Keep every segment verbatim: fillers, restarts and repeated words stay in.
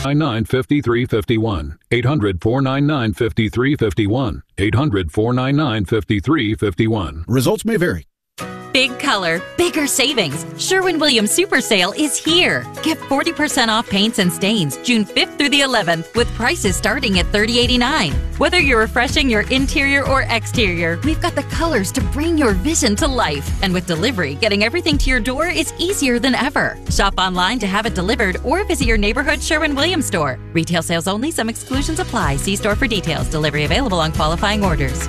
nine nine, five three five one. eight hundred, four nine nine, five three five one. eight hundred, four nine nine, five three five one. Results may vary. Big color, bigger savings. Sherwin-Williams Super Sale is here. Get forty percent off paints and stains June fifth through the eleventh with prices starting at thirty eighty-nine. Whether you're refreshing your interior or exterior, we've got the colors to bring your vision to life. And with delivery, getting everything to your door is easier than ever. Shop online to have it delivered or visit your neighborhood Sherwin-Williams store. Retail sales only. Some exclusions apply. See store for details. Delivery available on qualifying orders.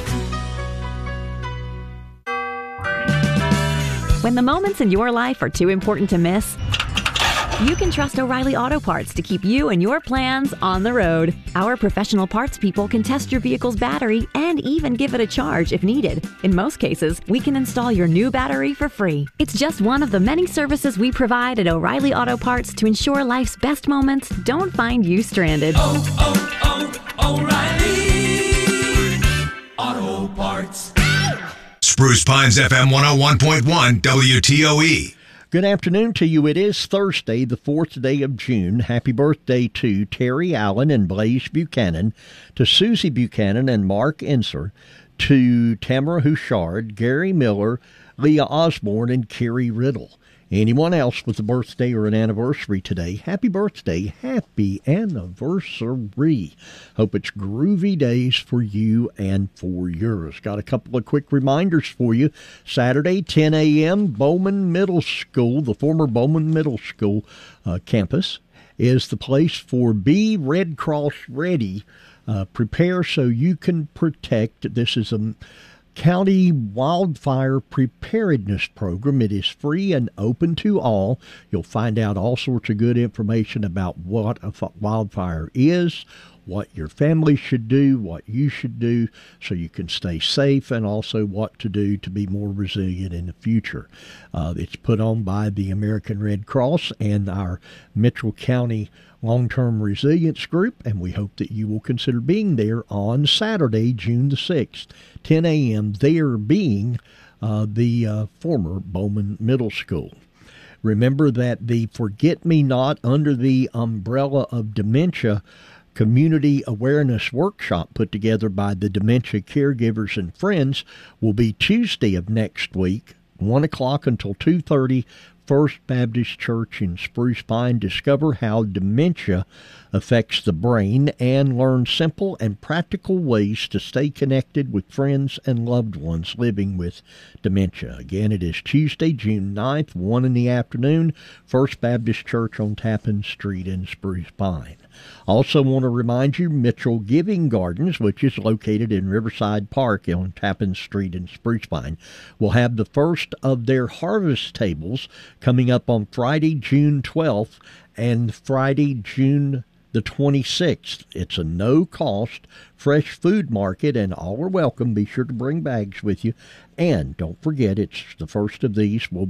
When the moments in your life are too important to miss, you can trust O'Reilly Auto Parts to keep you and your plans on the road. Our professional parts people can test your vehicle's battery and even give it a charge if needed. In most cases, we can install your new battery for free. It's just one of the many services we provide at O'Reilly Auto Parts to ensure life's best moments don't find you stranded. Oh, oh, oh, O'Reilly Auto Parts. Spruce Pines F M one oh one point one W T O E. Good afternoon to you. It is Thursday, the fourth day of June. Happy birthday to Terry Allen and Blaze Buchanan, to Susie Buchanan and Mark Enser, to Tamara Houchard, Gary Miller, Leah Osborne, and Carrie Riddle. Anyone else with a birthday or an anniversary today, happy birthday, happy anniversary. Hope it's groovy days for you and for yours. Got a couple of quick reminders for you. Saturday, ten a.m., Bowman Middle School, the former Bowman Middle School uh, campus, is the place for Be Red Cross Ready. Uh, prepare so you can protect. This is a county wildfire preparedness program. It is free and open to all. You'll find out all sorts of good information about what a wildfire is, what your family should do, what you should do so you can stay safe, and also what to do to be more resilient in the future. Uh, it's put on by the American Red Cross and our Mitchell County Long-Term Resilience Group, and we hope that you will consider being there on Saturday, June the sixth, ten a.m., there being uh, the uh, former Bowman Middle School. Remember that the Forget Me Not Under the Umbrella of Dementia Community Awareness Workshop put together by the Dementia Caregivers and Friends will be Tuesday of next week, one o'clock until two thirty, First Baptist Church in Spruce Pine. Discover how dementia affects the brain and learn simple and practical ways to stay connected with friends and loved ones living with dementia. Again, it is Tuesday, June ninth, one in the afternoon, First Baptist Church on Tappan Street in Spruce Pine. Also want to remind you, Mitchell Giving Gardens, which is located in Riverside Park on Tappan Street in Spruce Pine, will have the first of their harvest tables coming up on Friday, June twelfth, and Friday, June the twenty-sixth. It's a no-cost fresh food market, and all are welcome. Be sure to bring bags with you. And don't forget, it's the first of these will